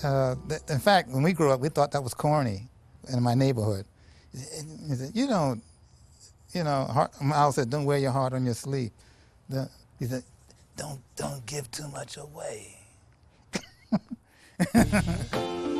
In fact, when we grew up, we thought that was corny in my neighborhood. He said, Miles said, don't wear your heart on your sleeve. He said, don't give too much away.